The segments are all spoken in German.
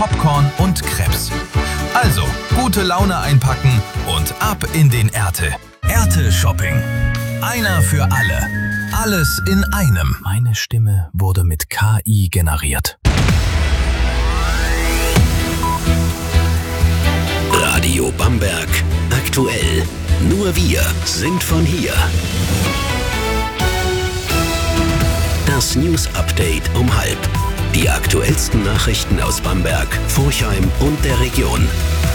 Popcorn und Crepes. Also, gute Laune einpacken und ab in den Erte. Erte-Shopping. Einer für alle. Alles in einem. Meine Stimme wurde mit KI generiert. Radio Bamberg. Aktuell. Nur wir sind von hier. Das News Update um 12:30. Die aktuellsten Nachrichten aus Bamberg, Forchheim und der Region.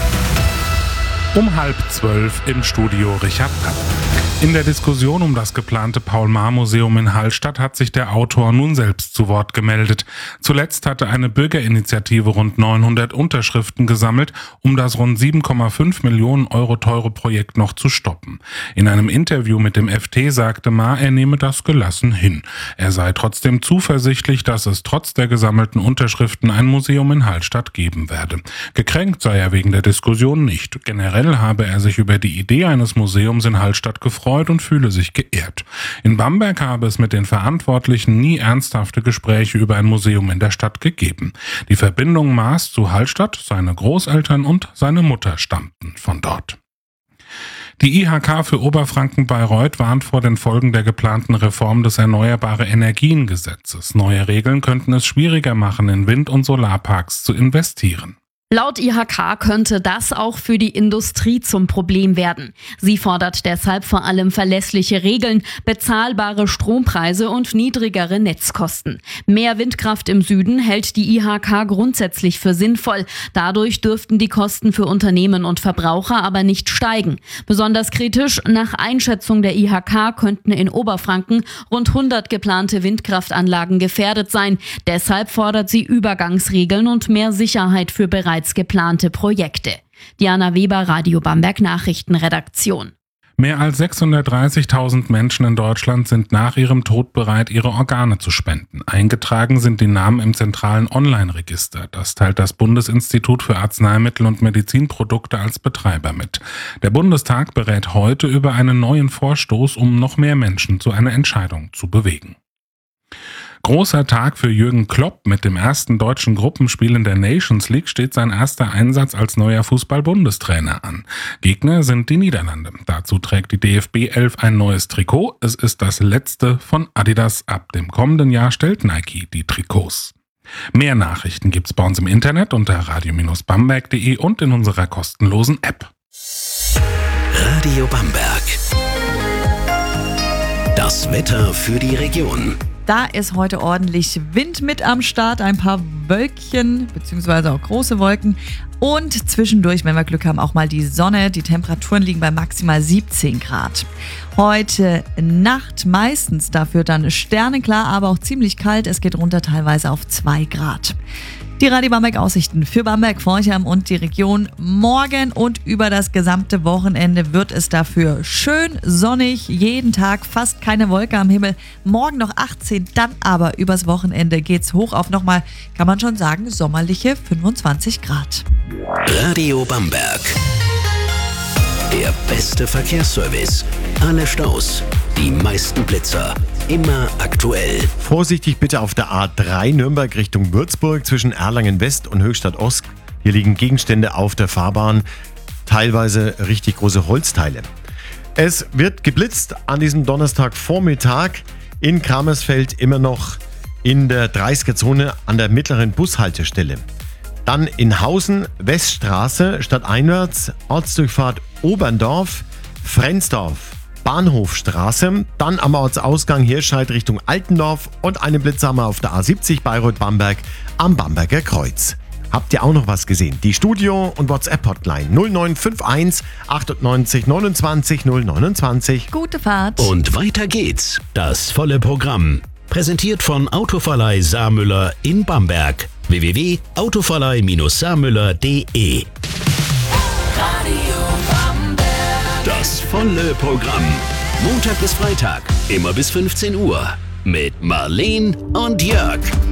Um 11:30 im Studio Richard Papp. In der Diskussion um das geplante Paul-Marr-Museum in Hallstatt hat sich der Autor nun selbst zu Wort gemeldet. Zuletzt hatte eine Bürgerinitiative rund 900 Unterschriften gesammelt, um das rund 7,5 Millionen Euro teure Projekt noch zu stoppen. In einem Interview mit dem FT sagte Marr, er nehme das gelassen hin. Er sei trotzdem zuversichtlich, dass es trotz der gesammelten Unterschriften ein Museum in Hallstatt geben werde. Gekränkt sei er wegen der Diskussion nicht. Generell habe er sich über die Idee eines Museums in Hallstatt gefreut und fühle sich geehrt. In Bamberg habe es mit den Verantwortlichen nie ernsthafte Gespräche über ein Museum in der Stadt gegeben. Die Verbindung Marrs zu Hallstatt, seine Großeltern und seine Mutter stammten von dort. Die IHK für Oberfranken-Bayreuth warnt vor den Folgen der geplanten Reform des Erneuerbare-Energien-Gesetzes. Neue Regeln könnten es schwieriger machen, in Wind- und Solarparks zu investieren. Laut IHK könnte das auch für die Industrie zum Problem werden. Sie fordert deshalb vor allem verlässliche Regeln, bezahlbare Strompreise und niedrigere Netzkosten. Mehr Windkraft im Süden hält die IHK grundsätzlich für sinnvoll. Dadurch dürften die Kosten für Unternehmen und Verbraucher aber nicht steigen. Besonders kritisch, nach Einschätzung der IHK könnten in Oberfranken rund 100 geplante Windkraftanlagen gefährdet sein. Deshalb fordert sie Übergangsregeln und mehr Sicherheit für bereits geplante Projekte. Diana Weber, Radio Bamberg Nachrichtenredaktion. Mehr als 630.000 Menschen in Deutschland sind nach ihrem Tod bereit, ihre Organe zu spenden. Eingetragen sind die Namen im zentralen Online-Register. Das teilt das Bundesinstitut für Arzneimittel und Medizinprodukte als Betreiber mit. Der Bundestag berät heute über einen neuen Vorstoß, um noch mehr Menschen zu einer Entscheidung zu bewegen. Großer Tag für Jürgen Klopp. Mit dem ersten deutschen Gruppenspiel in der Nations League steht sein erster Einsatz als neuer Fußball-Bundestrainer an. Gegner sind die Niederlande. Dazu trägt die DFB 11 ein neues Trikot. Es ist das letzte von Adidas. Ab dem kommenden Jahr stellt Nike die Trikots. Mehr Nachrichten gibt's bei uns im Internet unter radio-bamberg.de und in unserer kostenlosen App. Radio Bamberg. Das Wetter für die Region. Da ist heute ordentlich Wind mit am Start, ein paar Wölkchen, beziehungsweise auch große Wolken. Und zwischendurch, wenn wir Glück haben, auch mal die Sonne. Die Temperaturen liegen bei maximal 17 Grad. Heute Nacht meistens dafür dann sternenklar, aber auch ziemlich kalt. Es geht runter teilweise auf 2 Grad. Die Radio Bamberg Aussichten für Bamberg, Forchheim und die Region. Morgen und über das gesamte Wochenende wird es dafür schön sonnig. Jeden Tag fast keine Wolke am Himmel. Morgen noch 18, dann aber übers Wochenende geht's hoch auf nochmal, kann man schon sagen, sommerliche 25 Grad. Radio Bamberg. Der beste Verkehrsservice. Alle Staus. Die meisten Blitzer. Immer aktuell. Vorsichtig bitte auf der A3 Nürnberg Richtung Würzburg zwischen Erlangen West und Höchstadt Ost. Hier liegen Gegenstände auf der Fahrbahn, teilweise richtig große Holzteile. Es wird geblitzt an diesem Donnerstagvormittag in Kramersfeld, immer noch in der 30er-Zone an der mittleren Bushaltestelle. Dann in Hausen, Weststraße, stadteinwärts, Ortsdurchfahrt Oberndorf, Frensdorf, Bahnhofstraße, dann am Ortsausgang Hirscheid Richtung Altendorf und eine Blitzhammer auf der A70 Bayreuth-Bamberg am Bamberger Kreuz. Habt ihr auch noch was gesehen? Die Studio- und WhatsApp-Hotline 0951 98 29 029. Gute Fahrt. Und weiter geht's. Das volle Programm. Präsentiert von Autoverleih Saarmüller in Bamberg. www.autoverleih-saarmüller.de. Das volle Programm. Montag bis Freitag, immer bis 15 Uhr. Mit Marleen und Jörg.